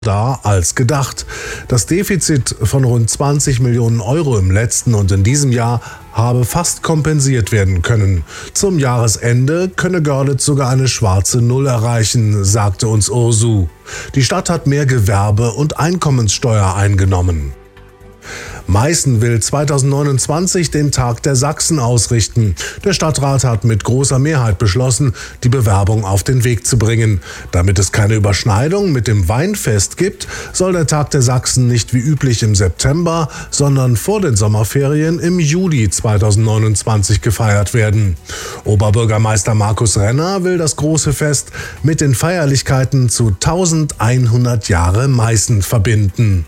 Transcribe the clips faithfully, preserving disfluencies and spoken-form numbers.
da als gedacht. Das Defizit von rund zwanzig Millionen Euro im letzten und in diesem Jahr habe fast kompensiert werden können. Zum Jahresende könne Görlitz sogar eine schwarze Null erreichen, sagte uns Ursu. Die Stadt hat mehr Gewerbe- und Einkommenssteuer eingenommen. Meißen will zweitausendneunundzwanzig den Tag der Sachsen ausrichten. Der Stadtrat hat mit großer Mehrheit beschlossen, die Bewerbung auf den Weg zu bringen. Damit es keine Überschneidung mit dem Weinfest gibt, soll der Tag der Sachsen nicht wie üblich im September, sondern vor den Sommerferien im Juli zweitausendneunundzwanzig gefeiert werden. Oberbürgermeister Markus Renner will das große Fest mit den Feierlichkeiten zu elfhundert Jahre Meißen verbinden.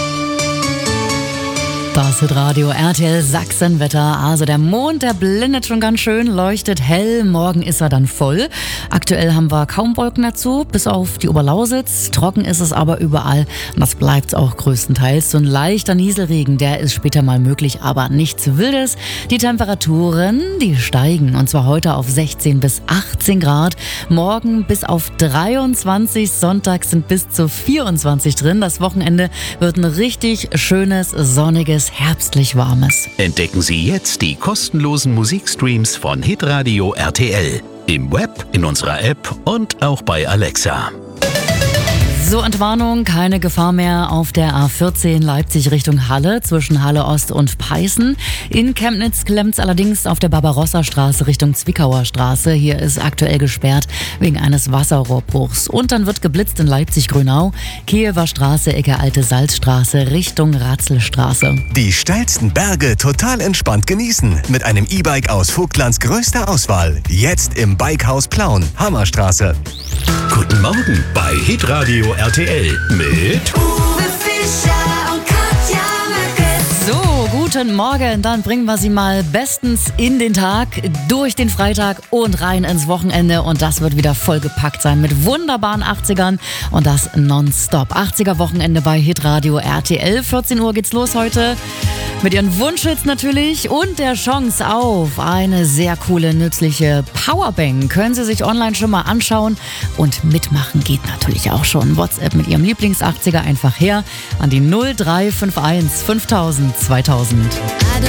Das Hitradio R T L Sachsenwetter. Also der Mond, der blendet schon ganz schön, leuchtet hell. Morgen ist er dann voll. Aktuell haben wir kaum Wolken dazu, bis auf die Oberlausitz. Trocken ist es aber überall. Und das bleibt auch größtenteils. So ein leichter Nieselregen, der ist später mal möglich, aber nichts Wildes. Die Temperaturen, die steigen. Und zwar heute auf sechzehn bis achtzehn Grad. Morgen bis auf dreiundzwanzig. Sonntag sind bis zu vierundzwanzig drin. Das Wochenende wird ein richtig schönes, sonniges, herbstlich warmes. Entdecken Sie jetzt die kostenlosen Musikstreams von Hitradio R T L. Im Web, in unserer App und auch bei Alexa. So, Entwarnung, keine Gefahr mehr auf der A vierzehn Leipzig Richtung Halle, zwischen Halle Ost und Peißen. In Chemnitz klemmt's allerdings auf der Barbarossa-Straße Richtung Zwickauer Straße. Hier ist aktuell gesperrt wegen eines Wasserrohrbruchs. Und dann wird geblitzt in Leipzig-Grünau, Kiewer Straße, Ecke Alte Salzstraße Richtung Ratzelstraße. Die steilsten Berge total entspannt genießen mit einem E-Bike aus Vogtlands größter Auswahl. Jetzt im Bikehaus Plauen, Hammerstraße. Guten Morgen bei Hitradio R T L mit Uwe Fischer und Katja Mückes. So, guten Morgen. Dann bringen wir Sie mal bestens in den Tag, durch den Freitag und rein ins Wochenende. Und das wird wieder vollgepackt sein mit wunderbaren achtzigern und das nonstop. achtziger-Wochenende bei Hitradio R T L. vierzehn Uhr geht's los heute. Mit Ihren Wunschhits natürlich und der Chance auf eine sehr coole, nützliche Powerbank. Können Sie sich online schon mal anschauen und mitmachen geht natürlich auch schon. WhatsApp mit Ihrem Lieblings-achtziger einfach her an die null drei fünf eins fünftausend zweitausend. I don't